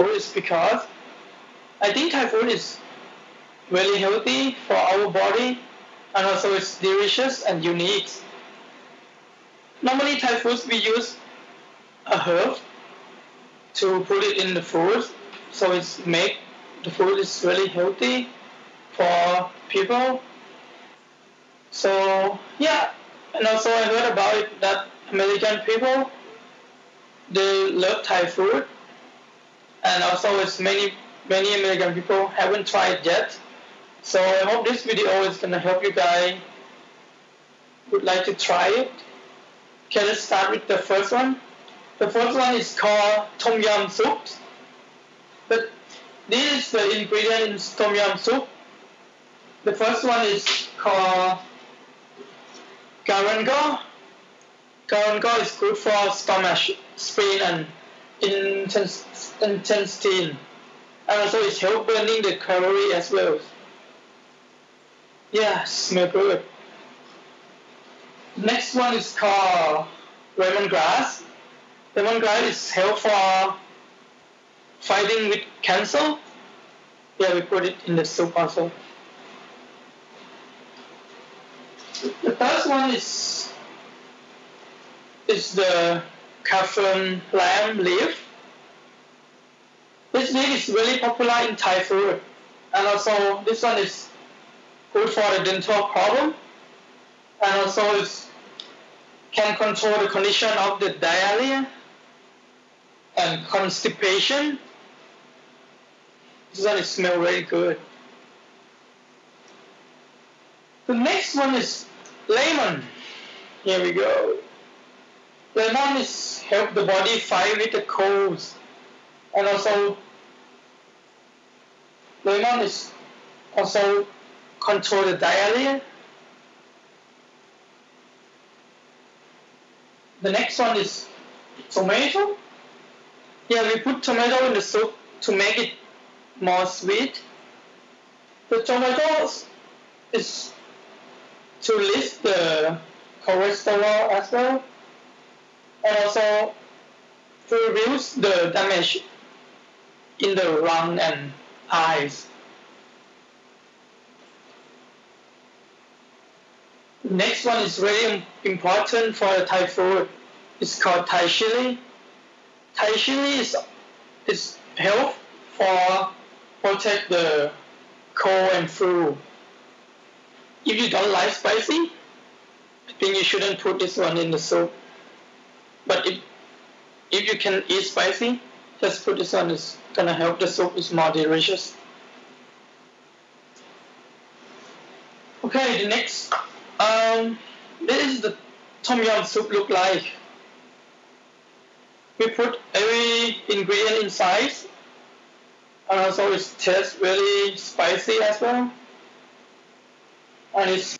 food is because I think Thai food is really healthy for our body, and also it's delicious and unique. Normally Thai foods we use a herb to put it in the food, so it's make the food is really healthy for people. So yeah, and also I heard about it that American people they love Thai food, and also it's many American people haven't tried yet. So I hope this video is gonna help you guys would like to try it. Okay, let's start with the first one. The first one is called Tom Yum Soup. But this is the ingredient in Tom Yum Soup. The first one is called Garango. Garango is good for stomach, spleen, and intestine. And also it helps burning the calorie as well. Yeah, smell good. Next one is called lemongrass. Lemongrass is help for fighting with cancer. Yeah, we put it in the soup also. The third one is the saffron lamb leaf. This leaf is really popular in Thai food, and also this one is good for the dental problem, and also it can control the condition of the diarrhea and constipation. This one smells very good. The next one is lemon. Here we go. Lemon is help the body fight with the colds, and also lemon is also control the diarrhea. The next one is tomato. Yeah, we put tomato in the soup to make it more sweet. The tomato is to lift the cholesterol as well, and also to reduce the damage in the lung and eyes. The next one is really important for the Thai food. It's called Thai chili. Thai chili is help for protect the cold and flu. If you don't like spicy, I think you shouldn't put this one in the soup. But if you can eat spicy, just put this one. It's gonna help the soup is more delicious. Okay, the next this is the Tom Yum soup look like. We put every ingredient inside, and also it tastes really spicy as well, and it's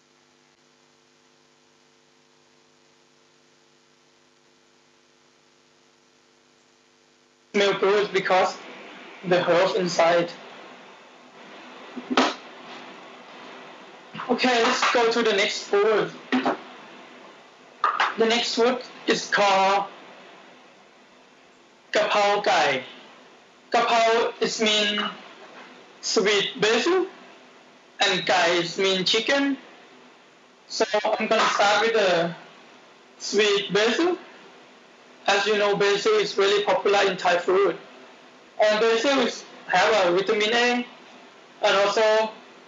smell good because the herbs inside. Okay, let's go to the next food. The next food is called Kapao Gai. Kapao is mean sweet basil, and Gai is mean chicken. So I'm gonna start with the sweet basil. As you know, basil is really popular in Thai food. And basil have a vitamin A, and also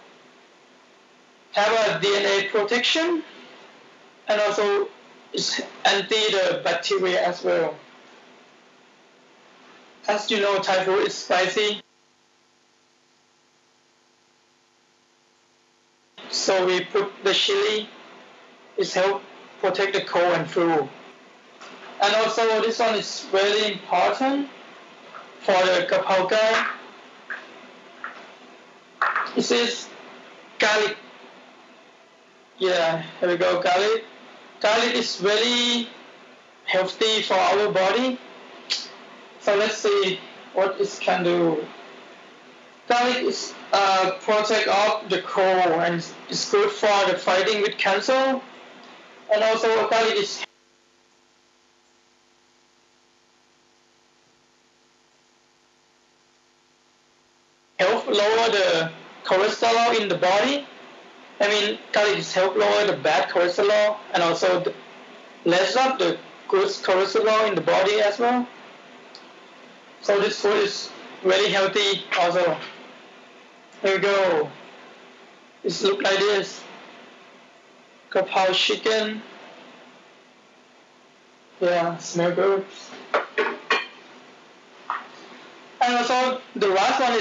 have a DNA protection, and also it's anti the bacteria as well. As you know, Thai food is spicy, so we put the chili. It help protect the cold and flu. And also this one is very important for the Kapao Gai. This is garlic. Yeah, here we go, garlic. Garlic is very healthy for our body. So let's see what it can do. Garlic is protect off the cold, and it's good for the fighting with cancer. And also garlic is help lower the cholesterol in the body. I mean, garlic help lower the bad cholesterol and also less of the good cholesterol in the body as well. So this food is very healthy also. Here we go. It looks like this. Kapow chicken. Yeah, smell good. And also the last one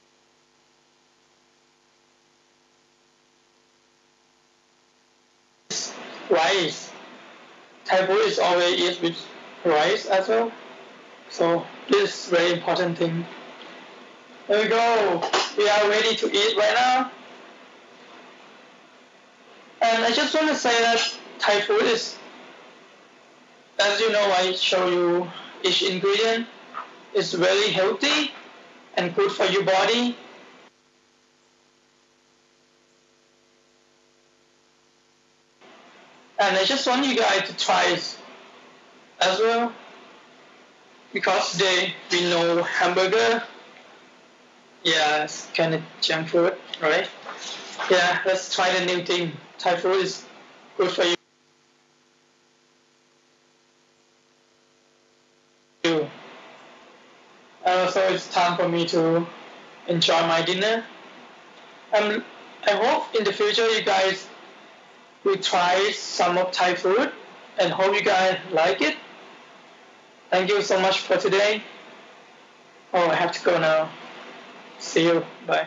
is rice. Thai food is always eat with rice as well. So this is very important thing. There we go. We are ready to eat right now. And I just want to say that Thai food is, as you know, I show you each ingredient. It's very healthy and good for your body. And I just want you guys to try it as well. Because today we know hamburger. Yeah, it's kind of junk food, right? Yeah, let's try the new thing. Thai food is good for you. And also it's time for me to enjoy my dinner. I hope in the future you guys will try some of Thai food and hope you guys like it. Thank you so much for today. Oh, I have to go now. See you. Bye.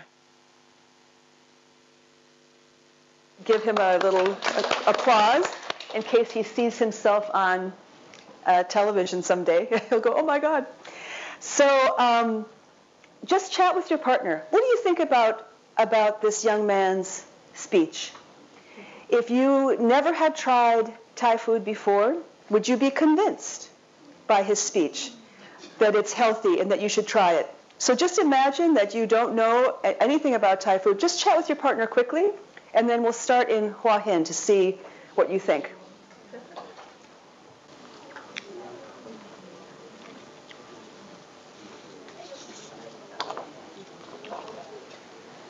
Give him a little applause in case he sees himself on television someday. He'll go, oh my God. So just chat with your partner. What do you think about this young man's speech? If you never had tried Thai food before, would you be convinced by his speech that it's healthy and that you should try it? So just imagine that you don't know anything about Thai food. Just chat with your partner quickly, and then we'll start in Hua Hin to see what you think.